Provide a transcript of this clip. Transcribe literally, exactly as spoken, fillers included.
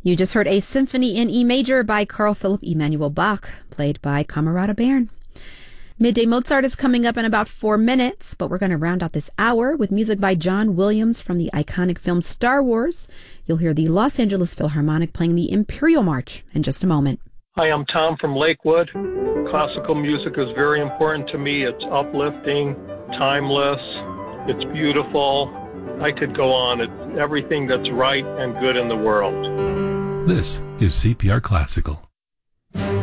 You just heard a symphony in E major by Carl Philipp Emanuel Bach, played by Camerata Bern. Midday Mozart is coming up in about four minutes, but we're going to round out this hour with music by John Williams from the iconic film Star Wars. You'll hear the Los Angeles Philharmonic playing the Imperial March in just a moment. Hi, I'm Tom from Lakewood. Classical music is very important to me. It's uplifting, timeless, it's beautiful. I could go on. It's everything that's right and good in the world. This is C P R Classical.